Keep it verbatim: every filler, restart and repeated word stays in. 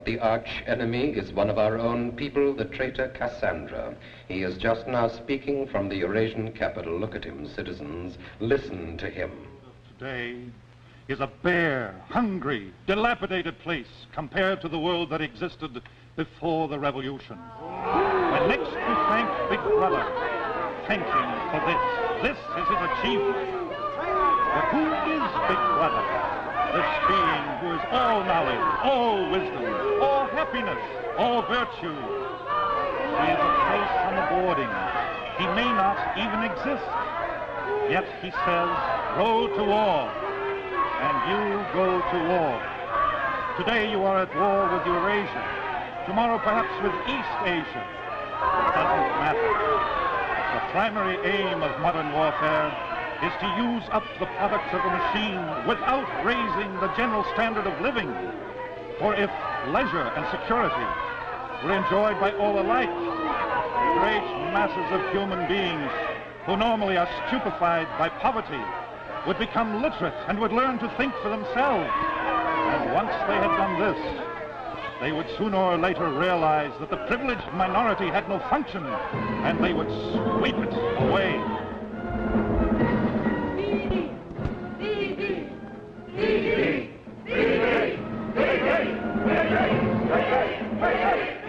The arch-enemy is one of our own people, the traitor Cassandra. He is just now speaking from the Eurasian capital. Look at him, citizens. Listen to him. Today is a bare, hungry, dilapidated place compared to the world that existed before the revolution. When next you thank Big Brother, thank him for this. This is his achievement. But who is Big Brother? This being who is all knowledge, all wisdom, all happiness, all virtue. He is a place on the boarding. He may not even exist. Yet he says, go to war. And you go to war. Today you are at war with Eurasia. Tomorrow perhaps with East Asia. It doesn't matter. The primary aim of modern warfare is to use up the products of the machine without raising the general standard of living. For if leisure and security were enjoyed by all alike, great masses of human beings who normally are stupefied by poverty would become literate and would learn to think for themselves. And once they had done this, they would sooner or later realize that the privileged minority had no function, and they would sweep it away.